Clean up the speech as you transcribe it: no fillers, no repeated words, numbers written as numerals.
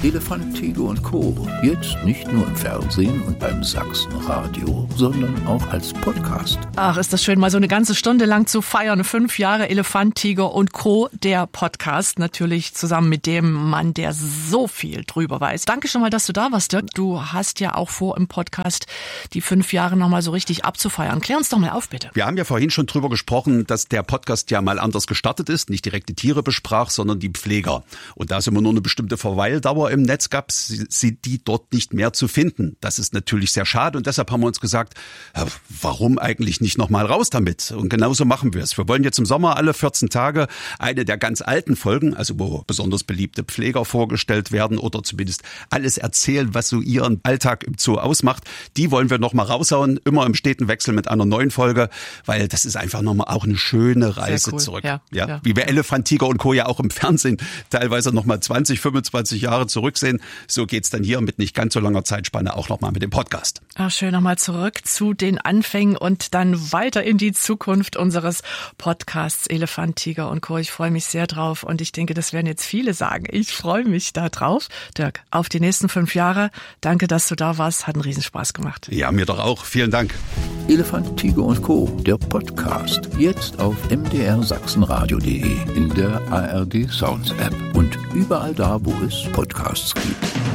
Elefant, Tiger und Co. Jetzt nicht nur im Fernsehen und beim Sachsenradio, sondern auch als Podcast. Ach, ist das schön, mal so eine ganze Stunde lang zu feiern. 5 Jahre Elefant, Tiger und Co. Der Podcast. Natürlich zusammen mit dem Mann, der so viel drüber weiß. Danke schon mal, dass du da warst, Dirk. Du hast ja auch vor, im Podcast die 5 Jahre nochmal so richtig abzufeiern. Klär uns doch mal auf, bitte. Wir haben ja vorhin schon drüber gesprochen, dass der Podcast ja mal anders gestartet ist. Nicht direkt die Tiere besprach, sondern die Pfleger. Und da es immer nur eine bestimmte Verweildauer im Netz gab, sind die dort nicht mehr zu finden. Das ist natürlich sehr schade und deshalb haben wir uns gesagt, warum eigentlich nicht nochmal raus damit? Und genauso machen wir es. Wir wollen jetzt im Sommer alle 14 Tage eine der ganz alten Folgen, also wo besonders beliebte Pfleger vorgestellt werden oder zumindest alles erzählen, was so ihren Alltag im Zoo ausmacht. Die wollen wir nochmal raushauen, immer im steten Wechsel mit einer neuen Folge, weil das ist einfach nochmal auch eine schöne Reise cool. zurück. Ja. Wie wir Elefant, Tiger und Co. ja auch im Fernsehen teilweise nochmal 20, 25 Jahre zurücksehen. So geht's dann hier mit nicht ganz so langer Zeitspanne auch nochmal mit dem Podcast. Ach, schön, nochmal zurück zu den Anfängen und dann weiter in die Zukunft unseres Podcasts Elefant, Tiger und Co. Ich freue mich sehr drauf und ich denke, das werden jetzt viele sagen. Ich freue mich da drauf. Dirk, auf die nächsten 5 Jahre. Danke, dass du da warst. Hat einen Riesenspaß gemacht. Ja, mir doch auch. Vielen Dank. Elefant, Tiger und Co. Der Podcast. Jetzt auf mdrsachsenradio.de, in der ARD Sounds App und überall da, wo es Podcasts gibt.